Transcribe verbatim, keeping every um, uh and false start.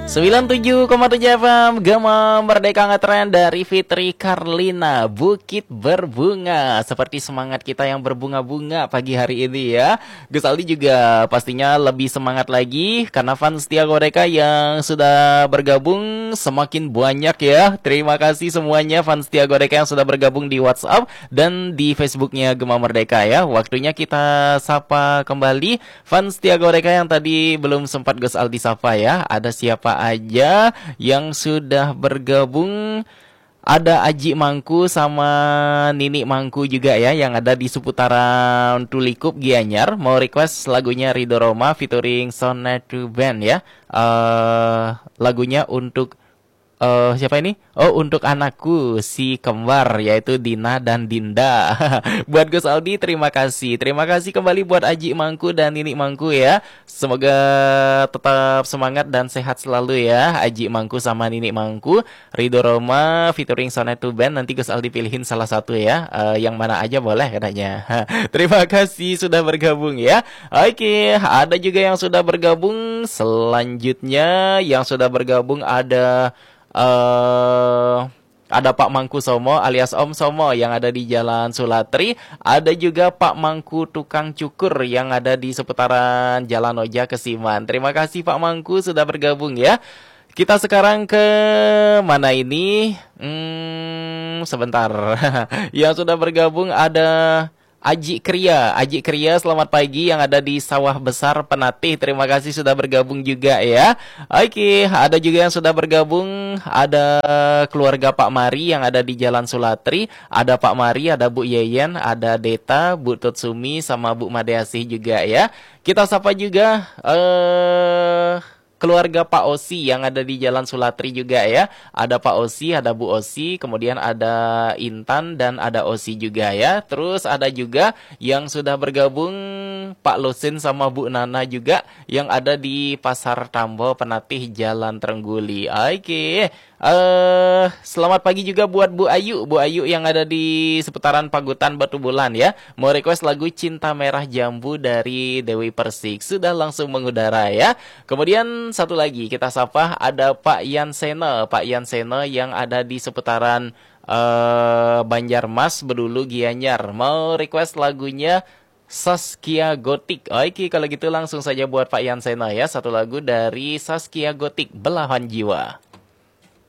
sembilan puluh tujuh koma tujuh F M Gema Merdeka Ngetren dari Fitri Karlina, Bukit Berbunga. Seperti semangat kita yang berbunga-bunga pagi hari ini ya. Gus Aldi juga pastinya lebih semangat lagi karena fans setia Godeka yang sudah bergabung semakin banyak ya. Terima kasih semuanya fans setia Godeka yang sudah bergabung di WhatsApp dan di Facebooknya Gema Merdeka ya. Waktunya kita sapa kembali fans setia Godeka yang tadi belum sempat Gus Aldi sapa ya. Ada siapa aja yang sudah bergabung? Ada Aji Mangku sama Nini Mangku juga ya, yang ada di seputaran Tulikup Gianyar. Mau request lagunya Ridho Roma featuring Sonetu Band ya. uh, Lagunya untuk Uh, siapa ini? Oh, untuk anakku si kembar yaitu Dina dan Dinda. Buat Gus Aldi terima kasih. Terima kasih kembali buat Aji Mangku dan Nini Mangku ya. Semoga tetap semangat dan sehat selalu ya Aji Mangku sama Nini Mangku. Ridho Roma featuring Sonetu Band, nanti Gus Aldi pilihin salah satu ya. Uh, yang mana aja boleh katanya. Terima kasih sudah bergabung ya. Oke, ada juga yang sudah bergabung. Selanjutnya yang sudah bergabung ada Uh, ada Pak Mangku Somo alias Om Somo yang ada di Jalan Sulatri. Ada juga Pak Mangku Tukang Cukur yang ada di seputaran Jalan Oja Kesiman. Terima kasih Pak Mangku sudah bergabung ya. Kita sekarang ke mana ini? Hmm, sebentar. Yang sudah bergabung ada Aji Kria, Aji Kria selamat pagi yang ada di Sawah Besar Penatih. Terima kasih sudah bergabung juga ya. Oke, ada juga yang sudah bergabung. Ada keluarga Pak Mari yang ada di Jalan Sulatri. Ada Pak Mari, ada Bu Yeyen, ada Deta, Bu Tutsumi sama Bu Madeasih juga ya. Kita sapa juga eh keluarga Pak Osi yang ada di Jalan Sulatri juga ya. Ada Pak Osi, ada Bu Osi, kemudian ada Intan dan ada Osi juga ya. Terus ada juga yang sudah bergabung Pak Lusin sama Bu Nana juga yang ada di Pasar Tambo Penatih Jalan Trengguli. Oke. Uh, selamat pagi juga buat Bu Ayu, Bu Ayu yang ada di seputaran Pagutan Batu Bulan ya. Mau request lagu Cinta Merah Jambu dari Dewi Persik. Sudah langsung mengudara ya. Kemudian satu lagi kita sapa ada Pak Yanseno, Pak Yanseno yang ada di seputaran uh, Banjarmas, Bedulu, Gianyar. Mau request lagunya Saskia Gotik. Oke, kalau gitu langsung saja buat Pak Yanseno ya. Satu lagu dari Saskia Gotik, Belahan Jiwa.